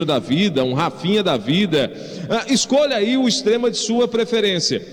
da vida, um Rafinha da vida, escolha aí o extremo de sua preferência.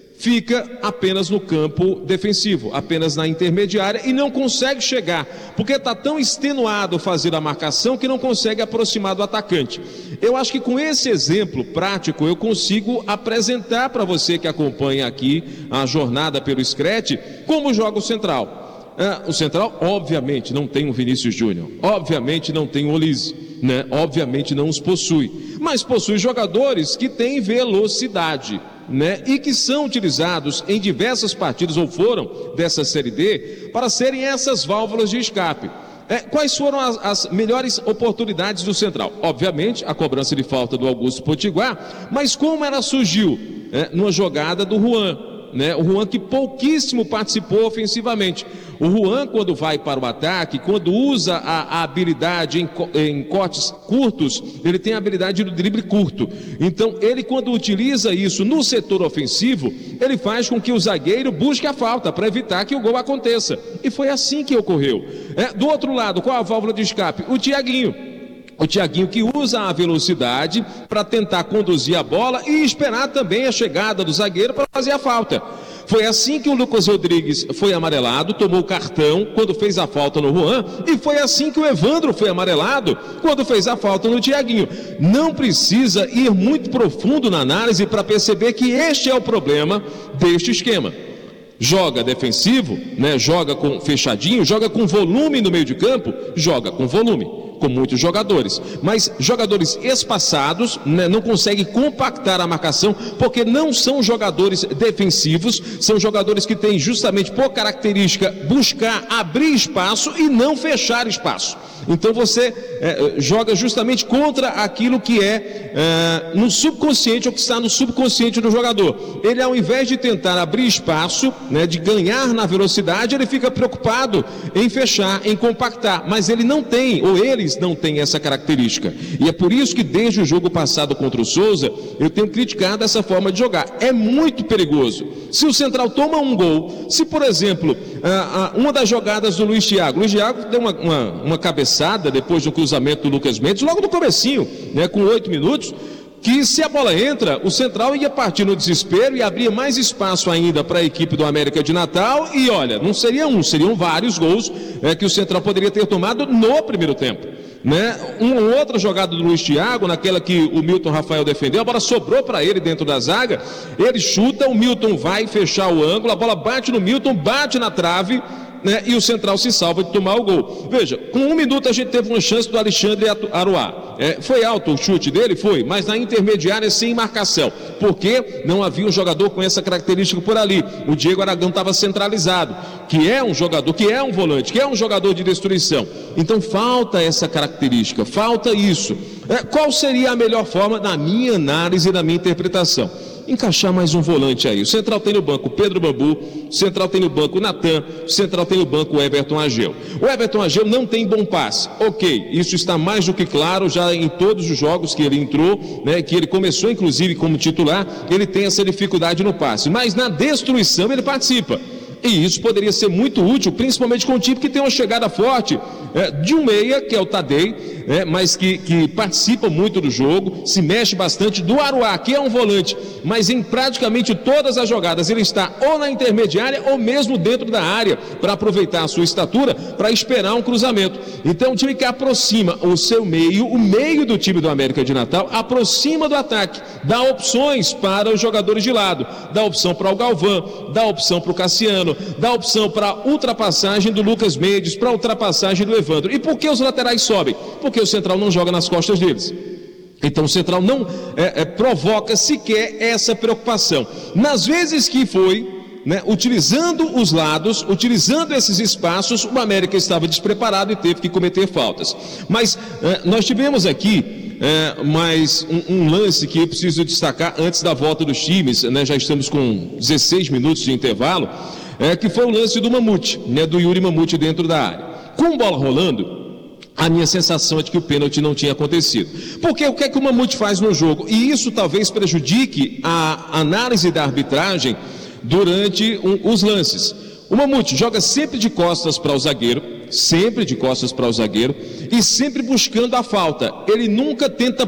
Fica apenas no campo defensivo, apenas na intermediária e não consegue chegar, porque está tão extenuado fazer a marcação que não consegue aproximar do atacante. Eu acho que com esse exemplo prático eu consigo apresentar para você que acompanha aqui a jornada pelo Screte como joga o Central. O Central, obviamente, não tem o Vinícius Júnior, obviamente não tem o Olise, né? Obviamente não os possui, mas possui jogadores que têm velocidade, né? E que são utilizados em diversas partidas, ou foram dessa Série D, para serem essas válvulas de escape. Quais foram as melhores oportunidades do Central? Obviamente, a cobrança de falta do Augusto Potiguar, mas como ela surgiu? Numa jogada do Juan. O Juan que pouquíssimo participou ofensivamente. O Juan, quando vai para o ataque, quando usa a habilidade em cortes curtos, ele tem a habilidade do drible curto. Então ele, quando utiliza isso no setor ofensivo, ele faz com que o zagueiro busque a falta para evitar que o gol aconteça, e foi assim que ocorreu. Do outro lado, qual a válvula de escape? O Thiaguinho que usa a velocidade para tentar conduzir a bola e esperar também a chegada do zagueiro para fazer a falta. Foi assim que o Lucas Rodrigues foi amarelado, tomou cartão quando fez a falta no Juan, e foi assim que o Evandro foi amarelado quando fez a falta no Thiaguinho. Não precisa ir muito profundo na análise para perceber que este é o problema deste esquema. Joga defensivo, joga com fechadinho, joga com volume no meio de campo, joga com volume, com muitos jogadores, mas jogadores espaçados, não conseguem compactar a marcação, porque não são jogadores defensivos, são jogadores que têm justamente por característica buscar abrir espaço e não fechar espaço. Então você joga justamente contra aquilo que no subconsciente, ou que está no subconsciente do jogador. Ele, ao invés de tentar abrir espaço, de ganhar na velocidade, ele fica preocupado em fechar, em compactar, mas ele não tem, ou eles não têm essa característica. E é por isso que desde o jogo passado contra o Souza, eu tenho criticado essa forma de jogar. É muito perigoso. Se o Central toma um gol, se por exemplo, uma das jogadas do Luiz Thiago deu uma cabeçada depois do cruzamento do Lucas Mendes, logo no comecinho, com 8 minutos, que se a bola entra, o Central ia partir no desespero e abria mais espaço ainda para a equipe do América de Natal, e olha, não seria seriam vários gols que o Central poderia ter tomado no primeiro tempo. Uma outra jogada do Luiz Thiago, naquela que o Milton Rafael defendeu, a bola sobrou para ele dentro da zaga, ele chuta, o Milton vai fechar o ângulo, a bola bate no Milton, bate na trave, e o Central se salva de tomar o gol. Veja, com 1 minuto a gente teve uma chance do Alexandre Aruá. Foi alto o chute dele? Foi, mas na intermediária sem marcação, porque não havia um jogador com essa característica por ali. O Diego Aragão estava centralizado, que é um jogador, que é um volante, que é um jogador de destruição. Então falta essa característica, falta isso. Qual seria a melhor forma, na minha análise, na minha interpretação? Encaixar mais um volante aí. O Central tem no banco Pedro Bambu, o Central tem no banco Natan, o Central tem no banco Everton Ageu. O Everton Ageu não tem bom passe. Ok, isso está mais do que claro já em todos os jogos que ele entrou, que ele começou inclusive como titular, ele tem essa dificuldade no passe, mas na destruição ele participa. E isso poderia ser muito útil, principalmente com um time que tem uma chegada forte de um meia, que é o Tadei, mas que participa muito do jogo, se mexe bastante, do Aruá, que é um volante, mas em praticamente todas as jogadas ele está ou na intermediária ou mesmo dentro da área, para aproveitar a sua estatura, para esperar um cruzamento. Então um time que aproxima o seu meio, o meio do time do América de Natal, aproxima do ataque, dá opções para os jogadores de lado, dá opção para o Galvão, dá opção para o Cassiano, dá opção para a ultrapassagem do Lucas Mendes, para a ultrapassagem do Evandro. E por que os laterais sobem? Porque o Central não joga nas costas deles. Então o Central não provoca sequer essa preocupação. Nas vezes que foi, utilizando os lados, utilizando esses espaços, o América estava despreparado e teve que cometer faltas. Mas nós tivemos aqui mais um lance que eu preciso destacar antes da volta dos times, já estamos com 16 minutos de intervalo, que foi o lance do Mamute, do Yuri Mamute dentro da área. Com bola rolando, a minha sensação é de que o pênalti não tinha acontecido. Porque o que é que o Mamute faz no jogo? E isso talvez prejudique a análise da arbitragem durante os lances. O Mamute joga sempre de costas para o zagueiro, sempre de costas para o zagueiro e sempre buscando a falta. Ele nunca tenta